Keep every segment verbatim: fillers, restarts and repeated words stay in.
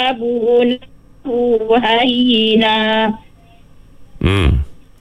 تحسبونه هينا Hmm.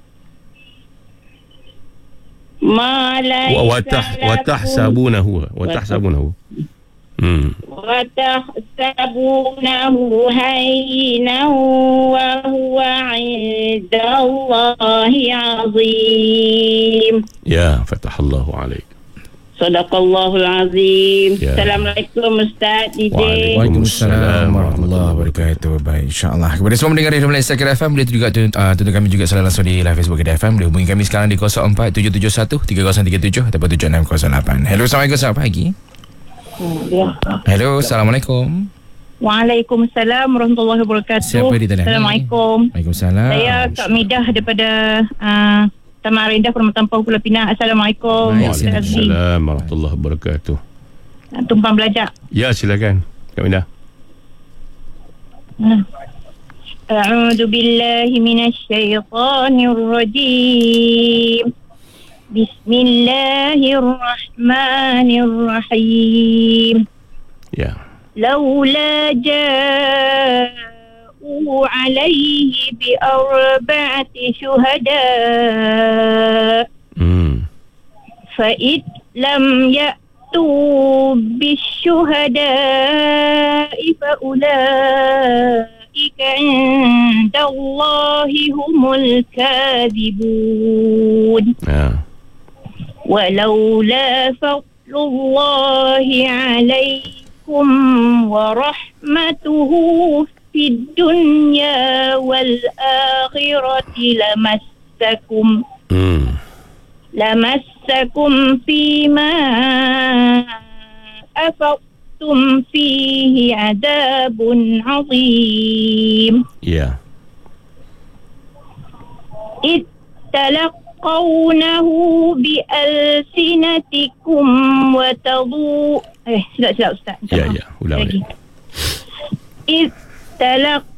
ما ليس وتح وتحسبونه وتحسبونه. Hmm. وتحسبونه هينا وهو عند الله عظيم. Ya, fatahallahu alaik. Sadaqallahul azim. Ya. Assalamualaikum Ustaz D J. Waalaikumsalam warahmatullahi wabarakatuh. Baik, insyaAllah. Kepada semua mendengar Radio Malaysia Kira F M, boleh juga uh, tentu kami juga selalu langsung di live Facebook Kira F M. Boleh hubungi kami sekarang di kosong empat tujuh tujuh satu tiga kosong tiga tujuh ataupun tujuh enam kosong lapan. Hello, Assalamualaikum, selamat pagi. Ya. Hello, Assalamualaikum. Waalaikumsalam warahmatullahi wabarakatuh. Siapa di talian? Assalamualaikum. Waalaikumsalam. Saya Kak Midah daripada uh, Taman Rendah Permata Tampau Pulau Pinang. Assalamualaikum. Waalaikumsalam warahmatullahi wabarakatuh. Tumpang belajar. Ya, silakan. Kak Minah. A'udzu billahi minasyaitonir rajim. Bismillahirrahmanirrahim. Ya. Laula ja'u alaihi bi arba'ati syuhada. Hmm. Fa id lam ya'tu bisyuhada'i fa ulaika 'indallahi humul kadhibun. Ya. ولولا فضل الله عليكم ورحمته في الدنيا والآخرة لمسكم Hmm. لمسكم فيما أفضتم فيه عذاب عظيم. Ya. إذ تلقوا قونه بألسنتكم وتضو eh silap silap Ustaz. Ya, ya. Ulang. Lagi. إذ تلقوا